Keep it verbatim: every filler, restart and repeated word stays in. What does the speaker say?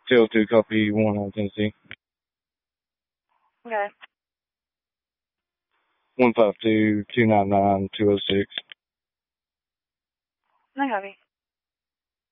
Tail two copy one out of Tennessee. Okay. One five two two nine nine two oh six. I copy.